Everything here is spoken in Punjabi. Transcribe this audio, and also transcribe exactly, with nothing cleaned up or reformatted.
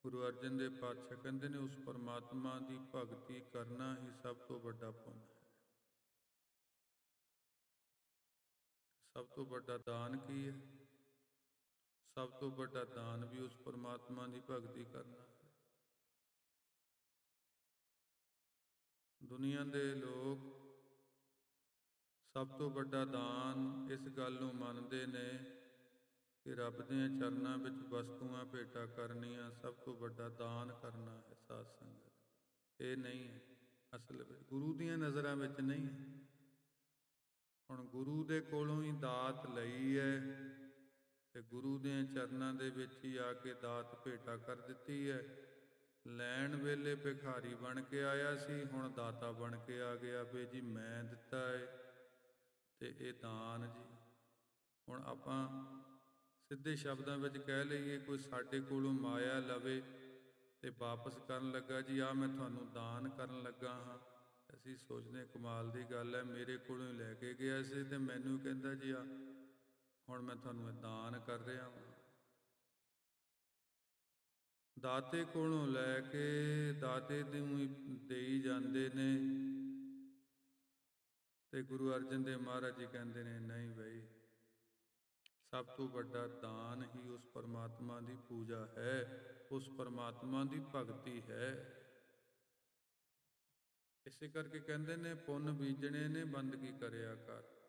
ਗੁਰੂ ਅਰਜਨ ਦੇਵ ਪਾਤਸ਼ਾਹ ਕਹਿੰਦੇ ਨੇ ਉਸ ਪਰਮਾਤਮਾ ਦੀ ਭਗਤੀ ਕਰਨਾ ਹੀ ਸਭ ਤੋਂ ਵੱਡਾ ਪੁੰਨ ਹੈ। ਸਭ ਤੋਂ ਵੱਡਾ ਦਾਨ ਕੀ ਹੈ? ਸਭ ਤੋਂ ਵੱਡਾ ਦਾਨ ਵੀ ਉਸ ਪਰਮਾਤਮਾ ਦੀ ਭਗਤੀ ਕਰਨਾ ਹੈ। ਦੁਨੀਆ ਦੇ ਲੋਕ ਸਭ ਤੋਂ ਵੱਡਾ ਦਾਨ ਇਸ ਗੱਲ ਨੂੰ ਮੰਨਦੇ ਨੇ ਕਿ ਰੱਬ ਦੀਆਂ ਚਰਨਾਂ ਵਿੱਚ ਵਸਤੂਆਂ ਭੇਟਾ ਕਰਨੀਆਂ ਸਭ ਤੋਂ ਵੱਡਾ ਦਾਨ ਕਰਨਾ ਹੈ। ਸਾਧ ਸੰਗਤ, ਇਹ ਨਹੀਂ ਹੈ ਅਸਲ ਵਿੱਚ, ਗੁਰੂ ਦੀਆਂ ਨਜ਼ਰਾਂ ਵਿੱਚ ਨਹੀਂ ਹੈ। ਹੁਣ ਗੁਰੂ ਦੇ ਕੋਲੋਂ ਹੀ ਦਾਤ ਲਈ ਹੈ ਤੇ ਗੁਰੂ ਦੇ ਚਰਨਾਂ ਦੇ ਵਿੱਚ ਹੀ ਆ ਕੇ ਦਾਤ ਭੇਟਾ ਕਰ ਦਿੱਤੀ ਹੈ। ਲੈਣ ਵੇਲੇ ਭਿਖਾਰੀ ਬਣ ਕੇ ਆਇਆ ਸੀ, ਹੁਣ ਦਾਤਾ ਬਣ ਕੇ ਆ ਗਿਆ ਵੀ ਜੀ ਮੈਂ ਦਿੱਤਾ ਹੈ ਤੇ ਇਹ ਦਾਨ ਜੀ। ਹੁਣ ਆਪਾਂ ਸਿੱਧੇ ਸ਼ਬਦਾਂ ਵਿੱਚ ਕਹਿ ਲਈਏ, ਕੋਈ ਸਾਡੇ ਕੋਲੋਂ ਮਾਇਆ ਲਵੇ ਤੇ ਵਾਪਸ ਕਰਨ ਲੱਗਾ ਜੀ ਆਹ ਮੈਂ ਤੁਹਾਨੂੰ ਦਾਨ ਕਰਨ ਲੱਗਾ ਹਾਂ, ਅਸੀਂ ਸੋਚਦੇ ਕਮਾਲ ਦੀ ਗੱਲ ਹੈ, ਮੇਰੇ ਕੋਲੋਂ ਹੀ ਲੈ ਕੇ ਗਿਆ ਸੀ ਤੇ ਮੈਨੂੰ ਕਹਿੰਦਾ ਜੀ ਆ ਹੁਣ ਮੈਂ ਤੁਹਾਨੂੰ ਇਹ ਦਾਨ ਕਰ ਰਿਹਾ ਹਾਂ। ਦਾਤੇ ਕੋਲੋਂ ਲੈ ਕੇ ਦਾਤੇ ਨੂੰ ਹੀ ਦੇਈ ਜਾਂਦੇ ਨੇ ਤੇ ਗੁਰੂ ਅਰਜਨ ਦੇਵ ਮਹਾਰਾਜ ਜੀ ਕਹਿੰਦੇ ਨੇ ਨਹੀਂ ਬਈ, ਸਭ ਤੋਂ ਵੱਡਾ ਦਾਨ ਹੀ ਉਸ ਪਰਮਾਤਮਾ ਦੀ ਪੂਜਾ ਹੈ, ਉਸ ਪਰਮਾਤਮਾ ਦੀ ਭਗਤੀ ਹੈ। ਇਸੇ ਕਰਕੇ ਕਹਿੰਦੇ ਨੇ ਪੁੰਨ ਬੀਜਣੇ ਨੇ ਬੰਦਗੀ ਕਰਿਆ ਕਰ।